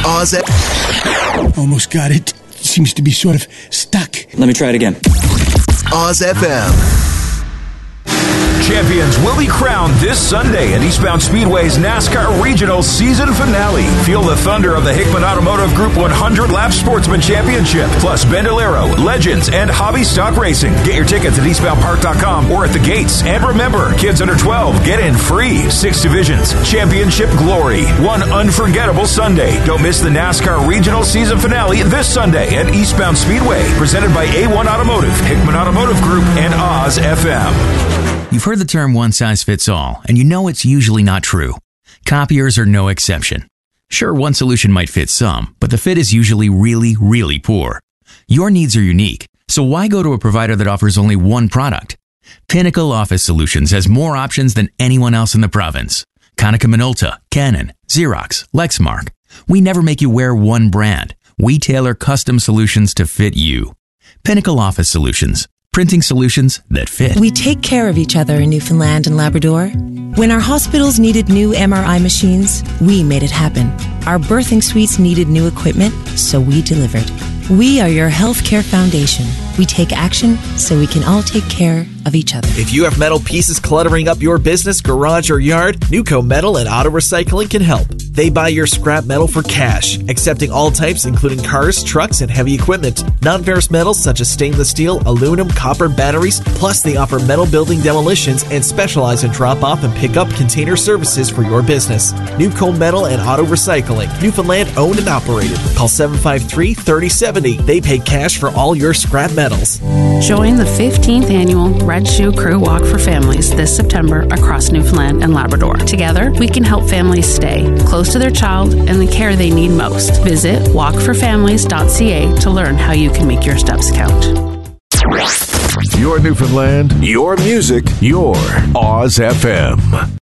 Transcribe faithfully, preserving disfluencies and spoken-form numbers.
Oz F- Almost got it. Seems to be sort of stuck. Let me try it again. Oz F M. Champions will be crowned this Sunday at Eastbound Speedway's NASCAR Regional Season Finale. Feel the thunder of the Hickman Automotive Group one hundred lap Sportsman Championship, plus Bandolero, Legends, and Hobby Stock Racing. Get your tickets at eastbound park dot com or at the gates. And remember, kids under twelve get in free. Six divisions, championship glory, one unforgettable Sunday. Don't miss the NASCAR Regional Season Finale this Sunday at Eastbound Speedway. Presented by A one Automotive, Hickman Automotive Group, and Oz F M. You've heard the term one size fits all, and you know it's usually not true. Copiers are no exception. Sure, one solution might fit some, but the fit is usually really, really poor. Your needs are unique, so why go to a provider that offers only one product? Pinnacle Office Solutions has more options than anyone else in the province. Konica Minolta, Canon, Xerox, Lexmark. We never make you wear one brand. We tailor custom solutions to fit you. Pinnacle Office Solutions. Printing solutions that fit. We take care of each other in Newfoundland and Labrador. When our hospitals needed new M R I machines, we made it happen. Our birthing suites needed new equipment, so we delivered. We are your healthcare foundation. We take action so we can all take care of each other. If you have metal pieces cluttering up your business, garage, or yard, Nuco Metal and Auto Recycling can help. They buy your scrap metal for cash, accepting all types including cars, trucks, and heavy equipment. Non-ferrous metals such as stainless steel, aluminum, copper, batteries, plus they offer metal building demolitions and specialize in drop-off and pick-up container services for your business. Nuco Metal and Auto Recycling, Newfoundland owned and operated. Call seven five three, three oh seven oh. They pay cash for all your scrap metals. Join the fifteenth annual Red Shoe Crew Walk for Families this September across Newfoundland and Labrador. Together, we can help families stay close to their child and the care they need most. Visit walk for families dot c a to learn how you can make your steps count. Your Newfoundland, your music, your Oz F M.